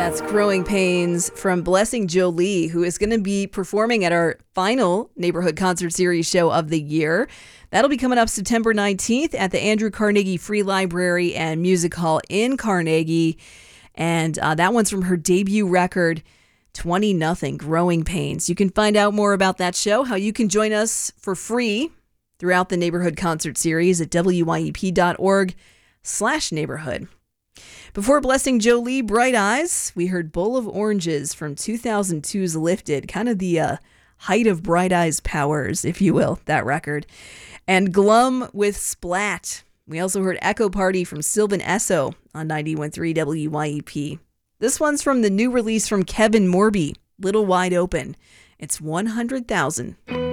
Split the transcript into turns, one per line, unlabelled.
That's Growing Pains from Blessing Jolie, who is going to be performing at our final Neighborhood Concert Series show of the year. That'll be coming up September 19th at the Andrew Carnegie Free Library and Music Hall in Carnegie. And that one's from her debut record, 20-0, Growing Pains. You can find out more about that show, how you can join us for free throughout the Neighborhood Concert Series at wyep.org/neighborhood. Before Blessing Jolie, Bright Eyes, we heard Bowl of Oranges from 2002's Lifted, kind of the height of Bright Eyes' powers, if you will, that record. And Glum with Splat. We also heard Echo Party from Sylvan Esso on 91.3 WYEP. This one's from the new release from Kevin Morby, Little Wide Open. It's 100,000.